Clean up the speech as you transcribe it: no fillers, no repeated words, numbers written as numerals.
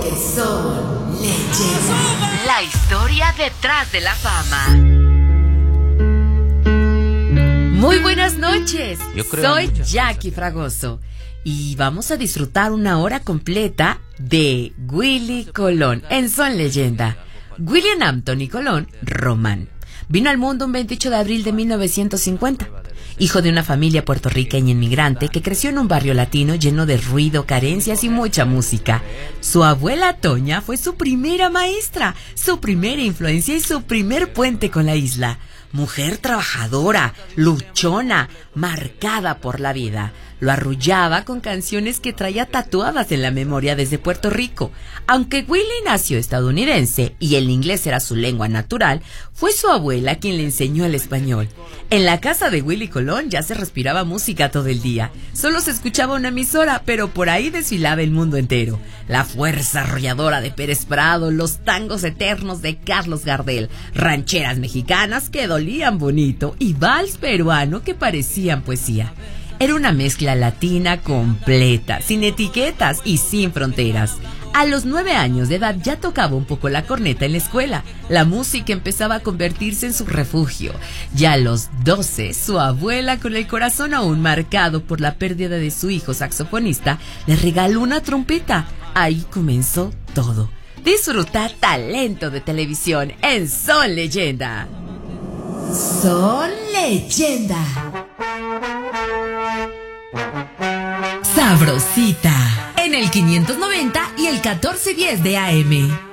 Son Leyendas. La historia detrás de la fama. Muy buenas noches. Soy Jackie Fragoso y vamos a disfrutar una hora completa de Willy Colón en Son Leyenda. William Anthony Colón Román vino al mundo un 28 de abril de 1950. Hijo de una familia puertorriqueña inmigrante que creció en un barrio latino lleno de ruido, carencias y mucha música. Su abuela Toña fue su primera maestra, su primera influencia y su primer puente con la isla. Mujer trabajadora, luchona, marcada por la vida. Lo arrullaba con canciones que traía tatuadas en la memoria desde Puerto Rico. Aunque Willy nació estadounidense y el inglés era su lengua natural, fue su abuela quien le enseñó el español. En la casa de Willy Colón ya se respiraba música todo el día. Solo se escuchaba una emisora, pero por ahí desfilaba el mundo entero. La fuerza arrolladora de Pérez Prado, los tangos eternos de Carlos Gardel, rancheras mexicanas que dolían bonito y vals peruano que parecían poesía. Era una mezcla latina completa, sin etiquetas y sin fronteras. A los 9 años de edad ya tocaba un poco la corneta en la escuela. La música empezaba a convertirse en su refugio. Ya a los 12, su abuela, con el corazón aún marcado por la pérdida de su hijo saxofonista, le regaló una trompeta. Ahí comenzó todo. Disfruta talento de televisión en Son Leyenda. Son Leyenda. Sabrosita. En el 590 y el 1410 de AM.